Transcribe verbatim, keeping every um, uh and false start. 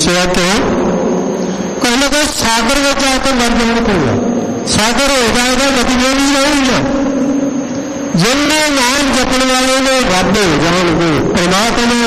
पूछा क्यों? कहने को सागर में जाकर मर जाने पड़ेगा, सागर हो जाएगा गति में नहीं रहेगा। जिनने नाम जपने वाले ने रब जान को परमात्मा